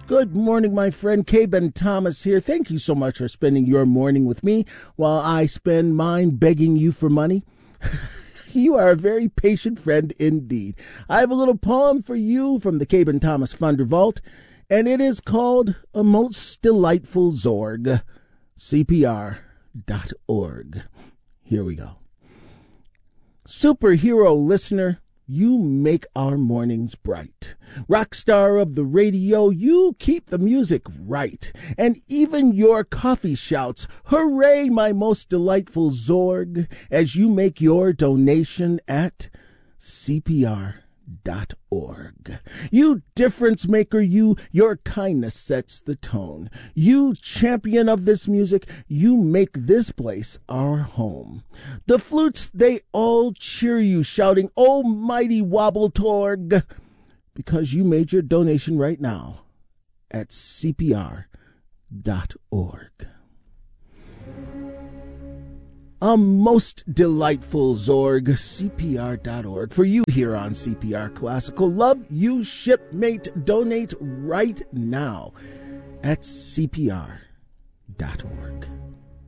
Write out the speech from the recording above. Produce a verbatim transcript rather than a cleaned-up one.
Good morning, my friend. K-Ben Thomas here. Thank you so much for spending your morning with me while I spend mine begging you for money. You are a very patient friend indeed. I have a little poem for you from the K-Ben Thomas Funder Vault, and it is called A Most Delightful Zorg. C P R dot org. Here we go. Superhero listener, you make our mornings bright. Rock star of the radio, you keep the music right. And even your coffee shouts, hooray, my most delightful Zorg, as you make your donation at C P R dot org. You difference maker, you, your kindness sets the tone. You champion of this music, you make this place our home. The flutes, they all cheer you, shouting, oh mighty Wobble Torg, because you made your donation right now at C P R dot org. A most delightful Zorg, C P R dot org, for you here on C P R Classical. Love you, shipmate. Donate right now at C P R dot org.